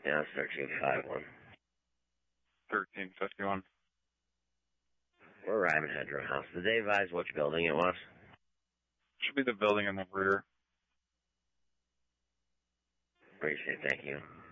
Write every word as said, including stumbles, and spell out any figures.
Yeah, it's thirteen fifty-one. thirteen fifty-one. We're Ryman Hedgerow House. Did they advise which building it was? Should be the building in the rear. Appreciate it. Thank you.